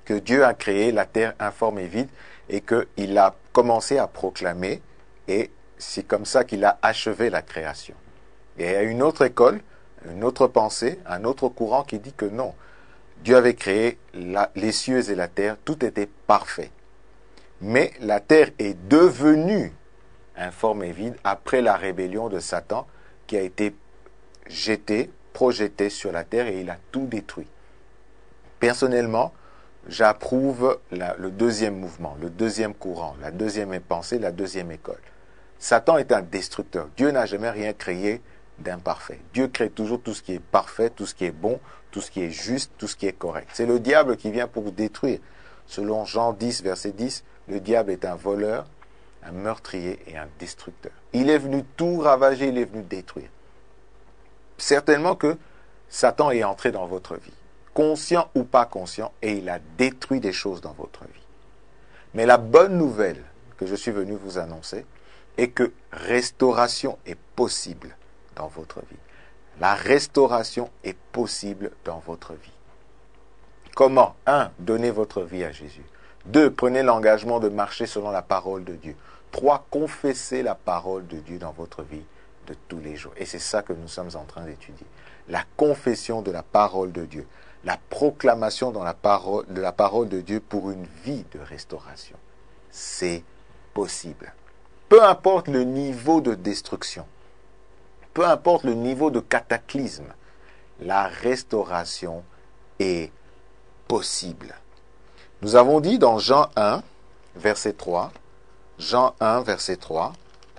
que Dieu a créé la terre informe et vide et qu'il a commencé à proclamer, et c'est comme ça qu'il a achevé la création. Et il y a une autre école, une autre pensée, un autre courant qui dit que non, Dieu avait créé les cieux et la terre, tout était parfait. Mais la terre est devenue informe et vide après la rébellion de Satan qui a été jeté, projeté sur la terre et il a tout détruit. Personnellement, j'approuve le deuxième mouvement, le deuxième courant, la deuxième pensée, la deuxième école. Satan est un destructeur. Dieu n'a jamais rien créé d'imparfait. Dieu crée toujours tout ce qui est parfait, tout ce qui est bon, tout ce qui est juste, tout ce qui est correct. C'est le diable qui vient pour détruire. Selon Jean 10, verset 10, le diable est un voleur, un meurtrier et un destructeur. Il est venu tout ravager, il est venu détruire. Certainement que Satan est entré dans votre vie, conscient ou pas conscient, et il a détruit des choses dans votre vie. Mais la bonne nouvelle que je suis venu vous annoncer est que restauration est possible dans votre vie. La restauration est possible dans votre vie. Comment? 1. Donnez votre vie à Jésus. 2. Prenez l'engagement de marcher selon la parole de Dieu. 3. Confessez la parole de Dieu dans votre vie de tous les jours. Et c'est ça que nous sommes en train d'étudier. La confession de la parole de Dieu. La proclamation de la parole de Dieu pour une vie de restauration. C'est possible. Peu importe le niveau de destruction, peu importe le niveau de cataclysme, la restauration est possible. Nous avons dit dans Jean 1, verset 3, Jean 1, verset 3,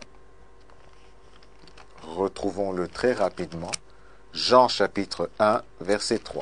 retrouvons-le très rapidement, Jean chapitre 1, verset 3.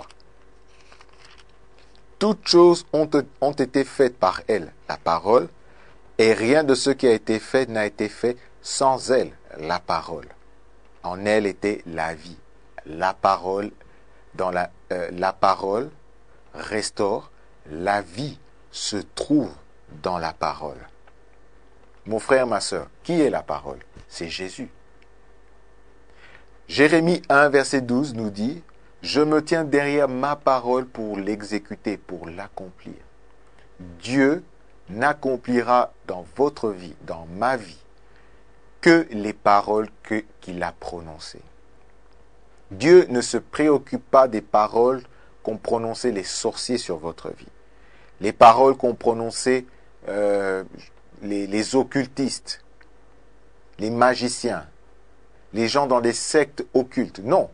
Toutes choses ont été faites par elle, la parole, et rien de ce qui a été fait n'a été fait sans elle, la parole. En elle était la vie. La parole, la parole restaure. La vie se trouve dans la parole. Mon frère, ma sœur, qui est la parole? C'est Jésus. Jérémie 1, verset 12 nous dit « Je me tiens derrière ma parole pour l'exécuter, pour l'accomplir. » Dieu n'accomplira dans votre vie, dans ma vie, que les paroles qu'il a prononcées. Dieu ne se préoccupe pas des paroles qu'ont prononcées les sorciers sur votre vie. Les paroles qu'ont prononcées les occultistes, les magiciens, les gens dans des sectes occultes. Non.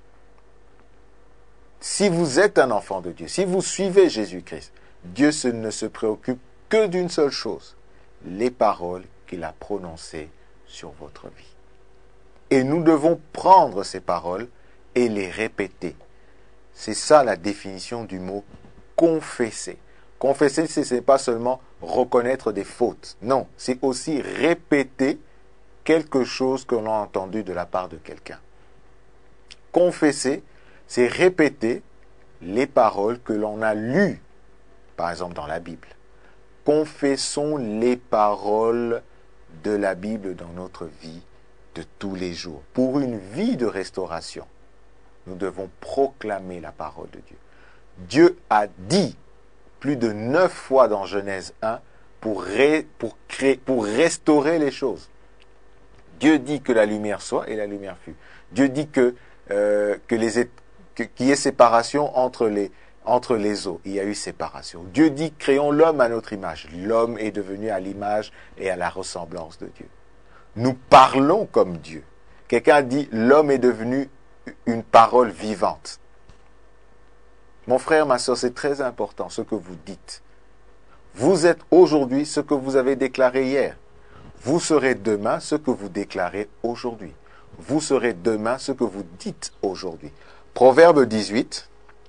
Si vous êtes un enfant de Dieu, si vous suivez Jésus-Christ, Dieu ne se préoccupe que d'une seule chose, les paroles qu'il a prononcées sur votre vie. Et nous devons prendre ces paroles et les répéter. C'est ça la définition du mot confesser. Confesser, ce n'est pas seulement reconnaître des fautes. Non, c'est aussi répéter quelque chose que l'on a entendu de la part de quelqu'un. Confesser, c'est répéter les paroles que l'on a lues, par exemple dans la Bible. Confessons les paroles de la Bible dans notre vie de tous les jours. Pour une vie de restauration, nous devons proclamer la parole de Dieu. Dieu a dit plus de 9 fois dans Genèse 1 pour restaurer les choses. Dieu dit que la lumière soit et la lumière fut. Dieu dit qu'il y ait séparation entre les eaux. Il y a eu séparation. Dieu dit créons l'homme à notre image. L'homme est devenu à l'image et à la ressemblance de Dieu. Nous parlons comme Dieu. Quelqu'un dit l'homme est devenu une parole vivante. Mon frère, ma soeur, c'est très important ce que vous dites. Vous êtes aujourd'hui ce que vous avez déclaré hier. Vous serez demain ce que vous déclarez aujourd'hui. Vous serez demain ce que vous dites aujourd'hui. Proverbe 18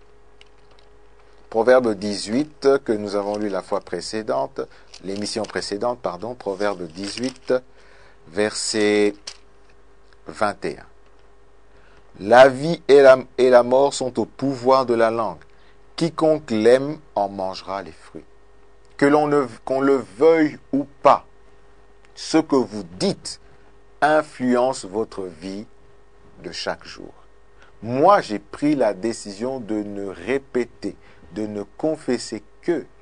que nous avons lu la fois précédente, l'émission précédente, pardon, Proverbe 18, verset 21. La vie et la mort sont au pouvoir de la langue. Quiconque l'aime en mangera les fruits. Qu'on le veuille ou pas, ce que vous dites influence votre vie de chaque jour. Moi, j'ai pris la décision de ne répéter, de ne confesser que